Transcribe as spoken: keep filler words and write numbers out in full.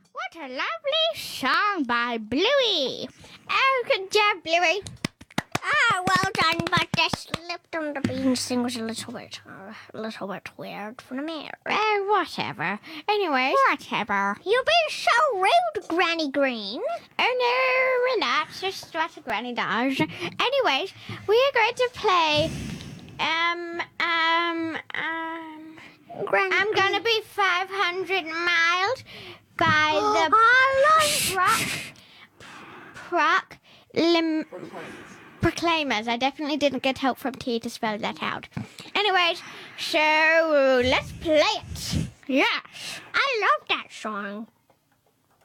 What a lovely song by Bluey. Oh, good job, Bluey. Ah, well done, but the slipped on the beans thing was a little bit, uh, a little bit weird for me. Oh, whatever. Anyways, whatever. You're being so rude, Granny Green. Oh, no, we're not. Just what a granny does. Anyways, we are going to play, um, um, um, Granny I'm going to be five hundred miles by the I Proc, Proc, Lim... Proclaimers. I definitely didn't get help from T to spell that out. Anyways, so let's play it. Yes, I love that song.